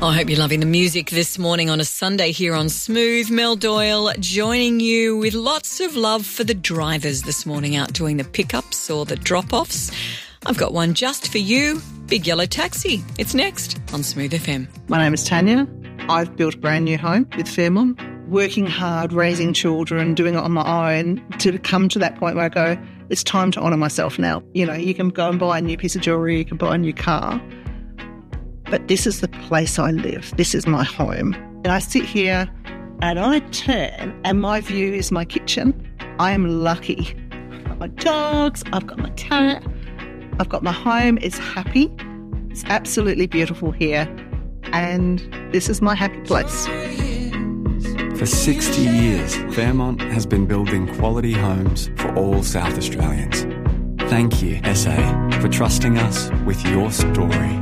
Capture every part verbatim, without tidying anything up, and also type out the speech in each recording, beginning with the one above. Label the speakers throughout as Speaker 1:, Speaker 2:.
Speaker 1: Oh, I hope you're loving the music this morning on a Sunday here on Smooth. Mel Doyle joining you with lots of love for the drivers this morning out doing the pickups or the drop-offs. I've got one just for you, Big Yellow Taxi. It's next on Smooth F M.
Speaker 2: My name is Tanya. I've built a brand new home with Fairmont, working hard, raising children, doing it on my own to come to that point where I go, it's time to honour myself now. You know, you can go and buy a new piece of jewellery, you can buy a new car, but this is the place I live. This is my home. And I sit here and I turn and my view is my kitchen. I am lucky. I've got my dogs, I've got my cat, I've got my home. It's happy. It's absolutely beautiful here. And this is my happy place.
Speaker 3: For sixty years, Fairmont has been building quality homes for all South Australians. Thank you, S A, for trusting us with your story.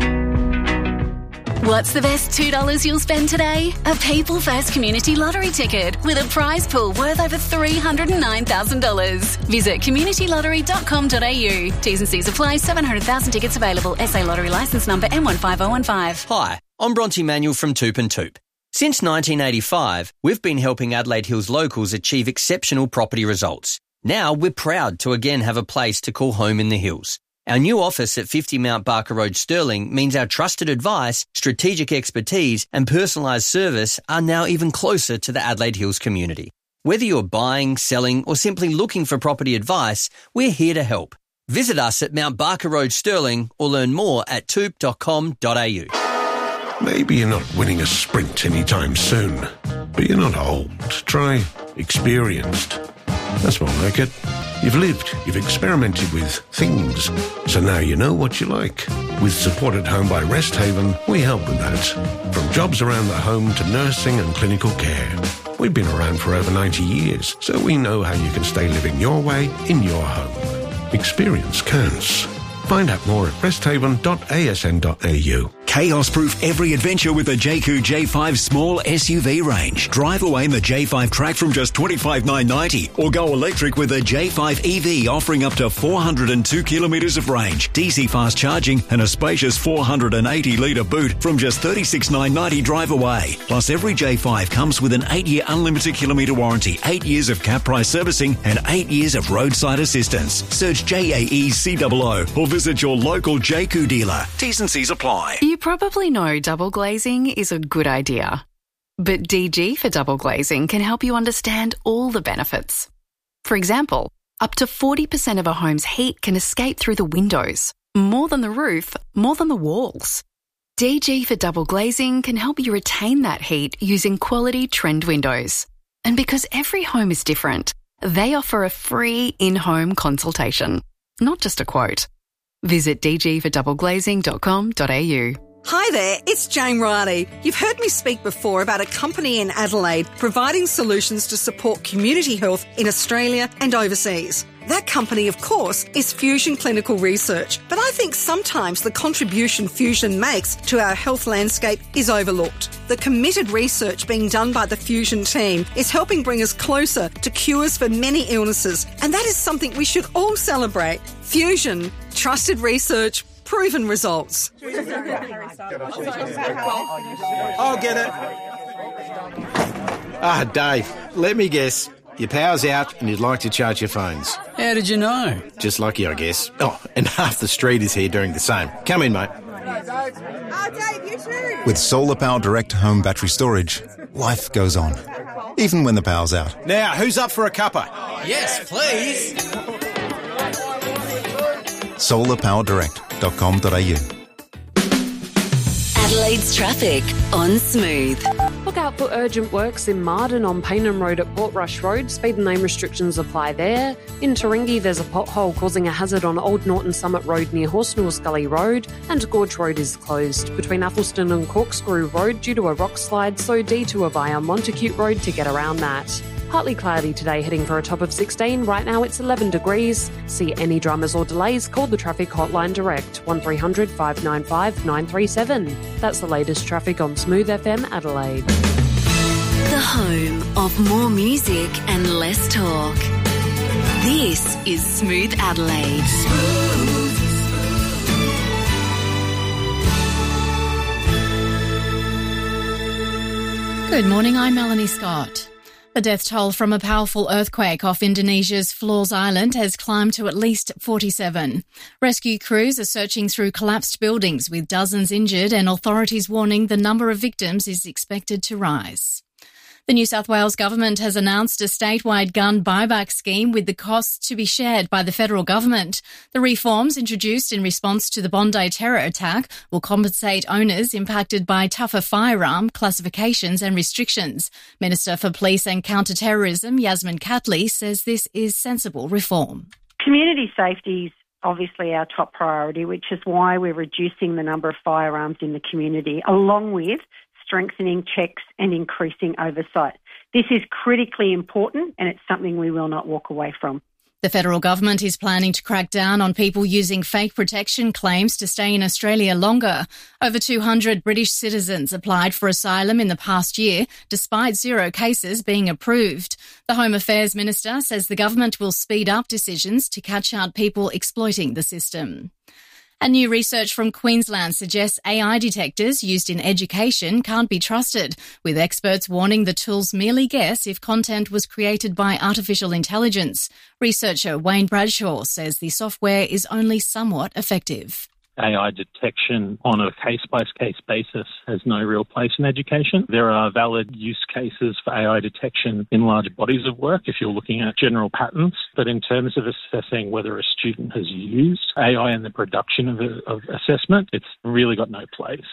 Speaker 4: What's the best two dollars you'll spend today? A People First Community Lottery ticket with a prize pool worth over three hundred nine thousand dollars. Visit community lottery dot com dot a u. T's and C's apply. seven hundred thousand tickets available. S A Lottery licence number M one five oh one five.
Speaker 5: Hi, I'm Bronte Manuel from Toop and Toop. Since nineteen eighty-five, we've been helping Adelaide Hills locals achieve exceptional property results. Now we're proud to again have a place to call home in the hills. Our new office at fifty Mount Barker Road, Stirling, means our trusted advice, strategic expertise and personalised service are now even closer to the Adelaide Hills community. Whether you're buying, selling or simply looking for property advice, we're here to help. Visit us at Mount Barker Road, Stirling or learn more at toop dot com dot a u.
Speaker 6: Maybe you're not winning a sprint anytime soon, but you're not old. Try experienced. That's more like it. You've lived, you've experimented with things, so now you know what you like. With Support at Home by Rest Haven, we help with that. From jobs around the home to nursing and clinical care. We've been around for over ninety years, so we know how you can stay living your way in your home. Experience counts. Find out more at rest haven dot a s n dot a u.
Speaker 7: Chaos-proof every adventure with the Jayco J five small S U V range. Drive away in the J five Track from just twenty-five thousand nine hundred ninety dollars or go electric with the J five E V offering up to four hundred two kilometres of range, D C fast charging and a spacious four hundred eighty litre boot from just thirty-six thousand nine hundred ninety dollars drive away. Plus every J five comes with an eight year unlimited kilometre warranty, eight years of cap price servicing and eight years of roadside assistance. Search J A E C O O or visit your local Jayco dealer. T's and C's apply.
Speaker 8: You probably know double glazing is a good idea. But D G for double glazing can help you understand all the benefits. For example, up to forty percent of a home's heat can escape through the windows. More than the roof, more than the walls. D G for double glazing can help you retain that heat using quality trend windows. And because every home is different, they offer a free in-home consultation, not just a quote. Visit d g for double glazing dot com dot a u.
Speaker 9: Hi there, it's Jane Riley. You've heard me speak before about a company in Adelaide providing solutions to support community health in Australia and overseas. That company, of course, is Fusion Clinical Research, but I think sometimes the contribution Fusion makes to our health landscape is overlooked. The committed research being done by the Fusion team is helping bring us closer to cures for many illnesses, and that is something we should all celebrate. Fusion, trusted research, proven results.
Speaker 10: I'll get it. Ah, Dave, let me guess. Your power's out and you'd like to charge your phones.
Speaker 11: How did you know?
Speaker 10: Just lucky, I guess. Oh, and half the street is here doing the same. Come in, mate.
Speaker 12: Oh, Dave, you too. With Solar Power Direct Home Battery Storage, life goes on, even when the power's out.
Speaker 10: Now, who's up for a cuppa?
Speaker 11: Yes, please.
Speaker 12: solar power direct dot com dot a u.
Speaker 4: Adelaide's traffic on Smooth.
Speaker 13: Look out for urgent works in Marden on Paynham Road at Portrush Road. Speed and lane restrictions apply there. In Taringi, there's a pothole causing a hazard on Old Norton Summit Road near Horsnell Gully Road, and Gorge Road is closed between Athelston and Corkscrew Road due to a rock slide, so detour via Montacute Road to get around that. Partly cloudy today, heading for a top of sixteen. Right now it's eleven degrees. See any dramas or delays, call the traffic hotline direct, one three hundred five nine five nine three seven. That's the latest traffic on Smooth F M Adelaide.
Speaker 4: The home of more music and less talk. This is Smooth Adelaide. Smooth.
Speaker 14: Good morning, I'm Melanie Scott. The death toll from a powerful earthquake off Indonesia's Flores Island has climbed to at least forty-seven. Rescue crews are searching through collapsed buildings with dozens injured, and authorities warning the number of victims is expected to rise. The New South Wales government has announced a statewide gun buyback scheme with the costs to be shared by the federal government. The reforms, introduced in response to the Bondi terror attack, will compensate owners impacted by tougher firearm classifications and restrictions. Minister for Police and Counter-Terrorism, Yasmin Catley, says this is sensible reform.
Speaker 15: Community safety is obviously our top priority, which is why we're reducing the number of firearms in the community, along with strengthening checks and increasing oversight. This is critically important, and it's something we will not walk away from.
Speaker 14: The federal government is planning to crack down on people using fake protection claims to stay in Australia longer. Over two hundred British citizens applied for asylum in the past year, despite zero cases being approved. The Home Affairs Minister says the government will speed up decisions to catch out people exploiting the system. And new research from Queensland suggests A I detectors used in education can't be trusted, with experts warning the tools merely guess if content was created by artificial intelligence. Researcher Wayne Bradshaw says the software is only somewhat effective.
Speaker 16: A I detection on a case-by-case basis has no real place in education. There are valid use cases for A I detection in large bodies of work if you're looking at general patterns. But in terms of assessing whether a student has used A I in the production of, a, of assessment, it's really got no place.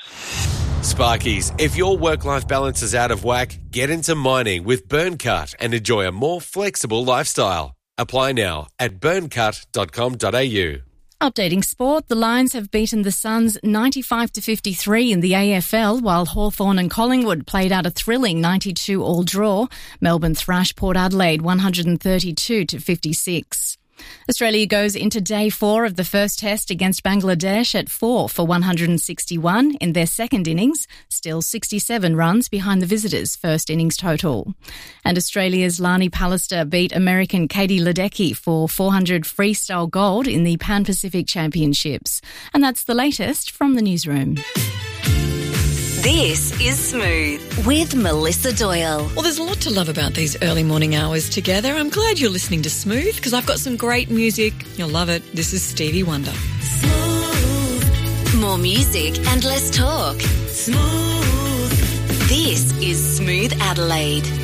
Speaker 17: Sparkies, if your work-life balance is out of whack, get into mining with Burncut and enjoy a more flexible lifestyle. Apply now at burncut dot com dot a u.
Speaker 14: Updating sport, the Lions have beaten the Suns ninety-five to fifty-three in the A F L, while Hawthorn and Collingwood played out a thrilling ninety-two all draw. Melbourne thrashed Port Adelaide one thirty-two to fifty-six. Australia goes into day four of the first test against Bangladesh at four for one sixty-one in their second innings, still sixty-seven runs behind the visitors' first innings total. And Australia's Lani Pallister beat American Katie Ledecky for four hundred freestyle gold in the Pan-Pacific Championships. And that's the latest from the newsroom.
Speaker 4: This is Smooth with Melissa Doyle.
Speaker 1: Well, there's a lot to love about these early morning hours together. I'm glad you're listening to Smooth because I've got some great music. You'll love it. This is Stevie Wonder.
Speaker 4: Smooth. More music and less talk. Smooth. This is Smooth Adelaide.